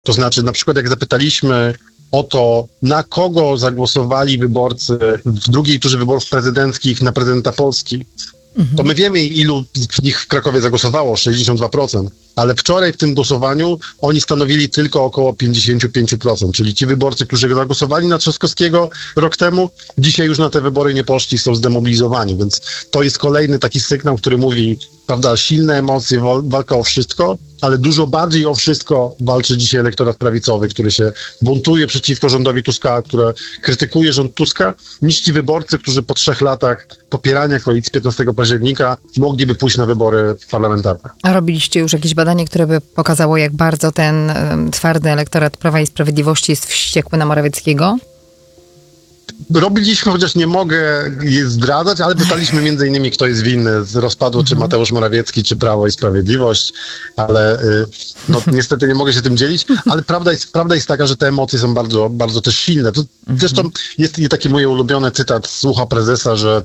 To znaczy, na przykład jak zapytaliśmy o to, na kogo zagłosowali wyborcy w drugiej turze wyborów prezydenckich na prezydenta Polski, to my wiemy, ilu z nich w Krakowie zagłosowało, 62%, ale wczoraj w tym głosowaniu oni stanowili tylko około 55%, czyli ci wyborcy, którzy zagłosowali na Trzaskowskiego rok temu, dzisiaj już na te wybory nie poszli, są zdemobilizowani, więc to jest kolejny taki sygnał, który mówi, prawda, silne emocje, walka o wszystko, ale dużo bardziej o wszystko walczy dzisiaj elektorat prawicowy, który się buntuje przeciwko rządowi Tuska, który krytykuje rząd Tuska, niż ci wyborcy, którzy po 3 latach popierania koalicji 15 października mogliby pójść na wybory parlamentarne. A robiliście już jakieś badanie, które by pokazało, jak bardzo ten twardy elektorat Prawa i Sprawiedliwości jest wściekły na Morawieckiego? Robiliśmy, chociaż nie mogę je zdradzać, ale pytaliśmy między innymi, kto jest winny z rozpadu, czy Mateusz Morawiecki, czy Prawo i Sprawiedliwość, ale no, niestety nie mogę się tym dzielić, ale prawda jest taka, że te emocje są bardzo, bardzo też silne. To zresztą jest taki mój ulubiony cytat z ucha prezesa, że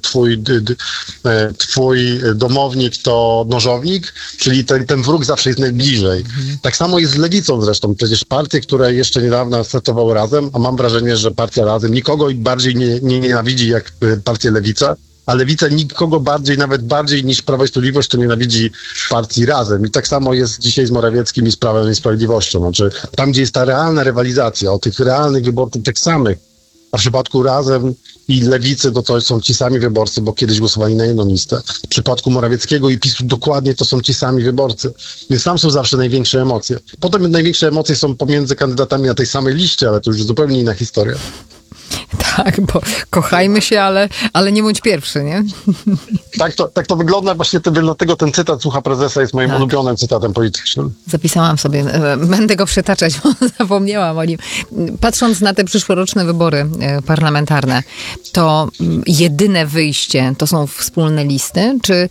twój domownik to nożownik, czyli ten wróg zawsze jest najbliżej. Tak samo jest z Lewicą zresztą. Przecież partie, które jeszcze niedawno startowały Razem, a mam wrażenie, że partia Razem nikogo bardziej nie nienawidzi jak partia Lewica, a Lewica nikogo bardziej, nawet bardziej niż Prawo i Sprawiedliwość, to nienawidzi partii Razem. I tak samo jest dzisiaj z Morawieckim i z Prawem i Sprawiedliwością. Znaczy, tam, gdzie jest ta realna rywalizacja o tych realnych wyborców, tych samych, a w przypadku Razem i Lewicy to są ci sami wyborcy, bo kiedyś głosowali na jedną listę. W przypadku Morawieckiego i PiS-u dokładnie to są ci sami wyborcy. Więc tam są zawsze największe emocje. Potem największe emocje są pomiędzy kandydatami na tej samej liście, ale to już zupełnie inna historia. Tak, bo kochajmy się, ale nie bądź pierwszy, nie? Tak to wygląda, właśnie dlatego ten cytat z ucha prezesa jest moim ulubionym cytatem politycznym. Zapisałam sobie, będę go przytaczać, bo zapomniałam o nim. Patrząc na te przyszłoroczne wybory parlamentarne, to jedyne wyjście to są wspólne listy, czy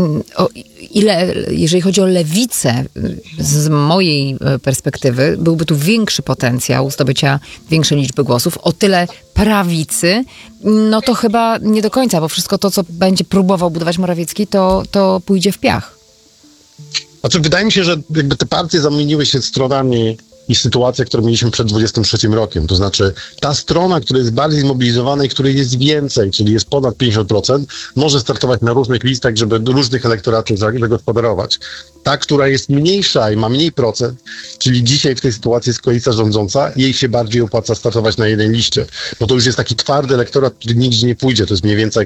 jeżeli chodzi o lewicę, z mojej perspektywy, byłby tu większy potencjał zdobycia większej liczby głosów, o tyle prawicy, no to chyba nie do końca, bo wszystko to, co będzie próbował budować Morawiecki, to pójdzie w piach. Znaczy, wydaje mi się, że jakby te partie zamieniły się stronami i sytuację, którą mieliśmy przed 23 rokiem. To znaczy, ta strona, która jest bardziej zmobilizowana i której jest więcej, czyli jest ponad 50%, może startować na różnych listach, żeby różnych elektoratów zagospodarować. Ta, która jest mniejsza i ma mniej procent, czyli dzisiaj w tej sytuacji jest koalicja rządząca, jej się bardziej opłaca startować na jednej liście. Bo to już jest taki twardy elektorat, który nigdzie nie pójdzie. To jest mniej więcej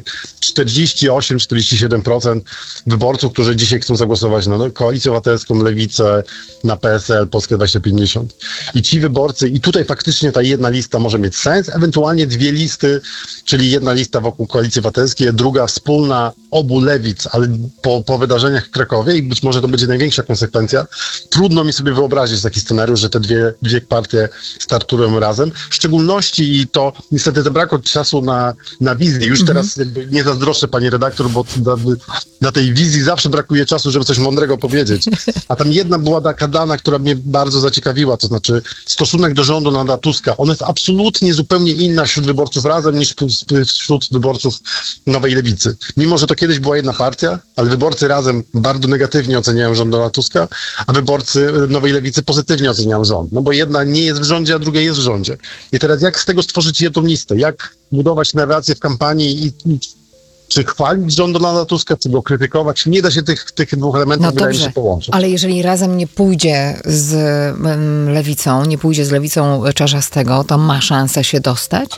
48-47% wyborców, którzy dzisiaj chcą zagłosować na Koalicję Obywatelską, Lewicę, na PSL, Polskę 2050. I ci wyborcy, i tutaj faktycznie ta jedna lista może mieć sens, ewentualnie 2 listy, czyli jedna lista wokół Koalicji Obywatelskiej, druga wspólna obu lewic, ale po wydarzeniach w Krakowie i być może to będzie największa konsekwencja. Trudno mi sobie wyobrazić taki scenariusz, że te dwie partie startują razem. W szczególności i to niestety zabrakło czasu na wizję. Już teraz jakby nie zazdroszczę pani redaktor, bo na tej wizji zawsze brakuje czasu, żeby coś mądrego powiedzieć. A tam jedna była taka dana, która mnie bardzo zaciekawiła, to znaczy stosunek do rządu Donalda Tuska. Ona jest absolutnie zupełnie inna wśród wyborców Razem niż wśród wyborców Nowej Lewicy. Mimo, że to kiedyś była jedna partia, ale wyborcy Razem bardzo negatywnie oceniają rząd Donalda Tuska, a wyborcy Nowej Lewicy pozytywnie oceniają rząd. No bo jedna nie jest w rządzie, a druga jest w rządzie. I teraz jak z tego stworzyć jedną listę? Jak budować narrację w kampanii i czy chwalić rząd Donalda Tuska, czy go krytykować? Nie da się tych dwóch elementów, wydaje mi się, połączyć. Ale jeżeli Razem nie pójdzie z Lewicą, nie pójdzie z Lewicą Czarzastego, to ma szansę się dostać?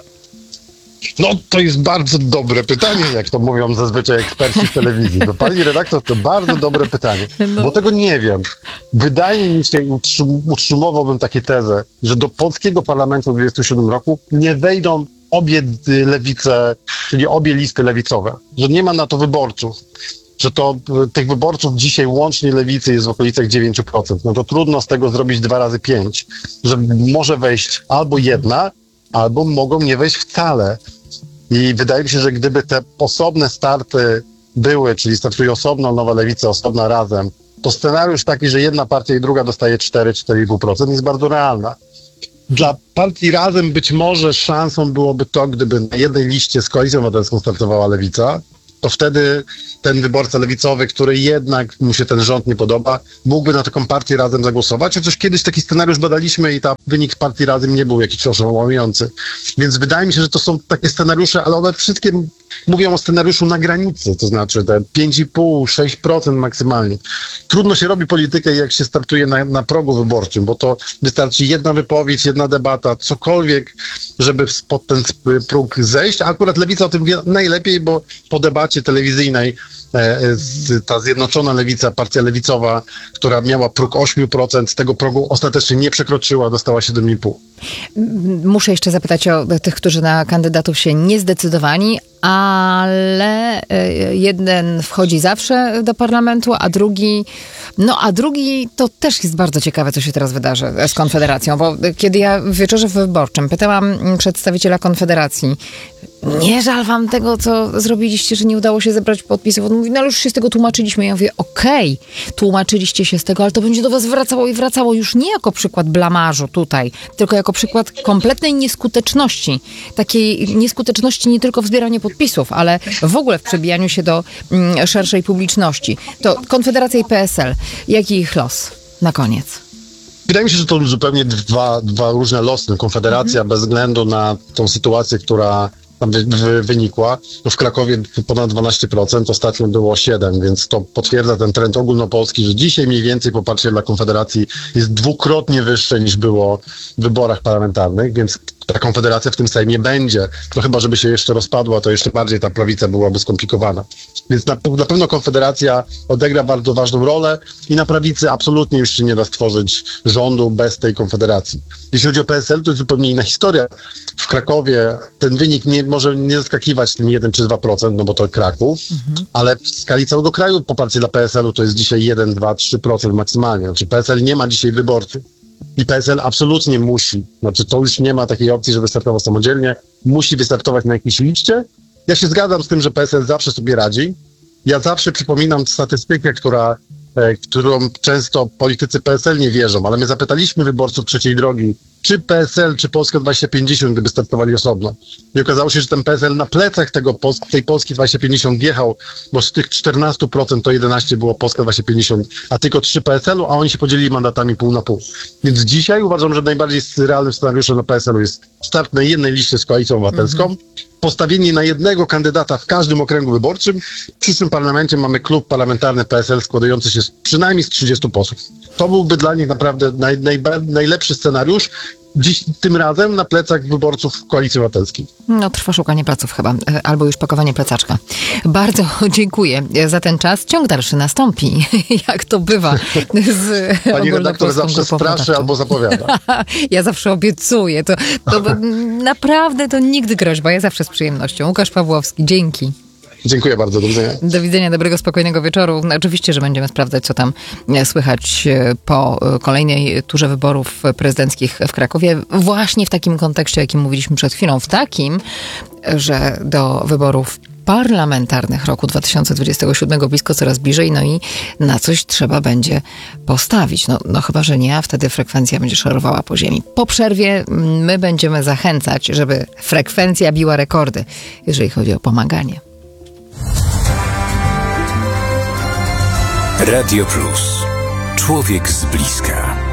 No, to jest bardzo dobre pytanie, jak to mówią zazwyczaj eksperci w telewizji. No, pani redaktor, to bardzo dobre pytanie, bo tego nie wiem. Wydaje mi się, utrzymowałbym takie tezę, że do polskiego parlamentu w 2027 roku nie wejdą obie lewice, czyli obie listy lewicowe, że nie ma na to wyborców, że to tych wyborców dzisiaj łącznie lewicy jest w okolicach 9%. No to trudno z tego zrobić 2 razy 5, że może wejść albo jedna, albo mogą nie wejść wcale. I wydaje mi się, że gdyby te osobne starty były, czyli startuje osobno Nowa Lewica, osobna Razem, to scenariusz taki, że jedna partia i druga dostaje 4-4,5% jest bardzo realna. Dla partii Razem być może szansą byłoby to, gdyby na jednej liście z Koalicją Obywatelską startowała Lewica, to wtedy ten wyborca lewicowy, który jednak mu się ten rząd nie podoba, mógłby na taką partię Razem zagłosować. Chociaż kiedyś taki scenariusz badaliśmy i wynik partii Razem nie był jakiś oszałamiający. Więc wydaje mi się, że to są takie scenariusze, ale one wszystkie mówią o scenariuszu na granicy, to znaczy te 5,5-6% maksymalnie. Trudno się robi politykę, jak się startuje na progu wyborczym, bo to wystarczy jedna wypowiedź, jedna debata, cokolwiek, żeby pod ten próg zejść. A akurat Lewica o tym wie najlepiej, bo po debacie telewizyjnej ta Zjednoczona Lewica, partia lewicowa, która miała próg 8%, tego progu ostatecznie nie przekroczyła, dostała 7,5%. Muszę jeszcze zapytać o tych, którzy na kandydatów się nie zdecydowali, ale jeden wchodzi zawsze do parlamentu, a drugi to też jest bardzo ciekawe, co się teraz wydarzy z Konfederacją, bo kiedy ja w wieczorze wyborczym pytałam przedstawiciela Konfederacji, nie żal wam tego, co zrobiliście, że nie udało się zebrać podpisów. On mówi, no ale już się z tego tłumaczyliśmy. Ja mówię, okej, tłumaczyliście się z tego, ale to będzie do was wracało i wracało już nie jako przykład blamażu tutaj, tylko jako przykład kompletnej nieskuteczności. Takiej nieskuteczności nie tylko w zbieraniu podpisów, ale w ogóle w przebijaniu się do szerszej publiczności. To Konfederacja i PSL. Jaki ich los na koniec? Wydaje mi się, że to zupełnie dwa różne losy. Konfederacja bez względu na tą sytuację, która tam wynikła. No w Krakowie ponad 12%, ostatnio było 7%, więc to potwierdza ten trend ogólnopolski, że dzisiaj mniej więcej poparcie dla Konfederacji jest dwukrotnie wyższe niż było w wyborach parlamentarnych, więc ta Konfederacja w tym Sejmie będzie. No chyba, żeby się jeszcze rozpadła, to jeszcze bardziej ta prawica byłaby skomplikowana. Więc na pewno Konfederacja odegra bardzo ważną rolę i na prawicy absolutnie już się nie da stworzyć rządu bez tej Konfederacji. Jeśli chodzi o PSL, to jest zupełnie inna historia. W Krakowie ten wynik może nie zaskakiwać tym 1 czy 2%, no bo to Kraków, ale w skali całego kraju poparcie dla PSL-u to jest dzisiaj 1, 2, 3% maksymalnie. Znaczy PSL nie ma dzisiaj wyborców. I PSL absolutnie musi, znaczy to już nie ma takiej opcji, żeby startował samodzielnie, musi wystartować na jakiejś liście. Ja się zgadzam z tym, że PSL zawsze sobie radzi. Ja zawsze przypominam statystykę, którą często politycy PSL nie wierzą, ale my zapytaliśmy wyborców Trzeciej Drogi, czy PSL, czy Polska 2050, gdyby startowali osobno. I okazało się, że ten PSL na plecach tej Polski 2050 wjechał, bo z tych 14% to 11 było Polska 2050, a tylko 3 PSL-u, a oni się podzielili mandatami pół na pół. Więc dzisiaj uważam, że najbardziej realnym scenariuszem dla PSL-u jest start na jednej liście z Koalicją Obywatelską, postawienie na jednego kandydata w każdym okręgu wyborczym. W przyszłym parlamencie mamy klub parlamentarny PSL składający się przynajmniej z 30 posłów. To byłby dla nich naprawdę najlepszy scenariusz. Dziś tym razem na plecach wyborców Koalicji Obywatelskiej. No trwa szukanie placów chyba, albo już pakowanie plecaczka. Bardzo dziękuję za ten czas. Ciąg dalszy nastąpi, jak to bywa z Pani redaktor zawsze straszy albo zapowiada. Ja zawsze obiecuję. To naprawdę to nigdy groźba. Ja zawsze z przyjemnością. Łukasz Pawłowski, dzięki. Dziękuję bardzo, do widzenia. Do widzenia, dobrego, spokojnego wieczoru. Oczywiście, że będziemy sprawdzać, co tam słychać po kolejnej turze wyborów prezydenckich w Krakowie. Właśnie w takim kontekście, o jakim mówiliśmy przed chwilą. W takim, że do wyborów parlamentarnych roku 2027 blisko coraz bliżej, no i na coś trzeba będzie postawić. No chyba, że nie, a wtedy frekwencja będzie szorowała po ziemi. Po przerwie my będziemy zachęcać, żeby frekwencja biła rekordy, jeżeli chodzi o pomaganie. Radio Plus. Człowiek z bliska.